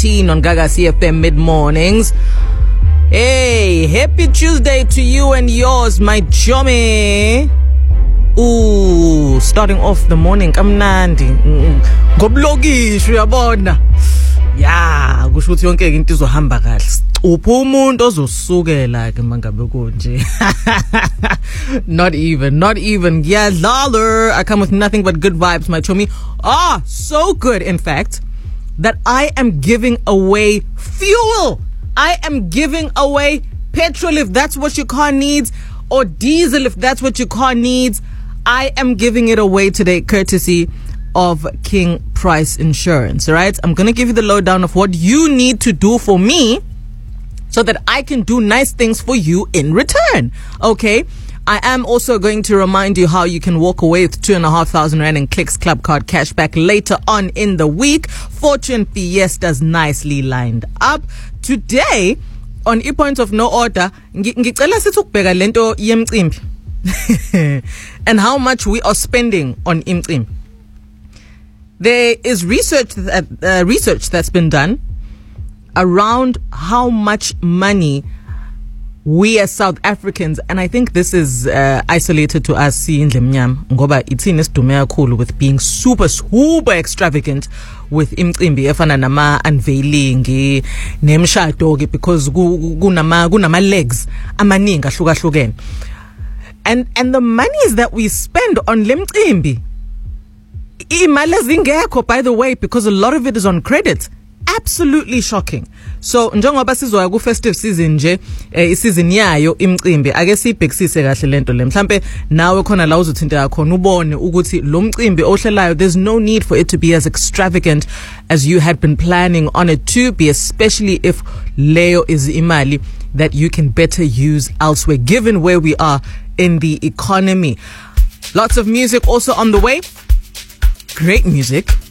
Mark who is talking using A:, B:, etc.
A: 17 on Gaga CFM mid-mornings. Hey, happy Tuesday to you and yours, my chummy. Ooh, starting off the morning kamnandi. Ngoblokish uyabona. Yeah, kusho ukuthi yonke into izohamba kahle. Uphi umuntu ozosukela ke mangabe konje. Not even. Yeah, dollar. I come with nothing but good vibes, my chummy. So good, in fact, that I am giving away fuel. I am giving away petrol if that's what your car needs, or diesel if that's what your car needs. I am giving it away today, courtesy of King Price Insurance. All right, I'm gonna give you the lowdown of what you need to do for me so that I can do nice things for you in return. Okay, I am also going to remind you how you can walk away with 2,500 Rand in Clicks Club Card cashback later on in the week. Fortune Fiesta's nicely lined up today. On e-point of no order, ngicela sithi ukubheka lento yemcimbi and how much we are spending on imcimbi. There is research that's been done around how much money we as South Africans, and I think this is isolated to us indle mnyama ngoba ithini esidume kakhulu with being super extravagant with imcimbi efana nama unveiling nemshado ke, because kunama legs amaningi ahlukahlukene, and the monies that we spend on lemcimbi imali ezingekho, by the way, because a lot of it is on credit. Absolutely shocking. So njengoba sizoya ku festive season nje, isizini yayo imcimbi ake sibhekisise kahle lento le, mhlambe nawe khona la uzothinta khona ubone ukuthi lo mcimbi ohlelayo, there's no need for it to be as extravagant as you had been planning on it to be, especially if leyo is imali that you can better use elsewhere given where we are in the economy. Lots of music also on the way. Great music.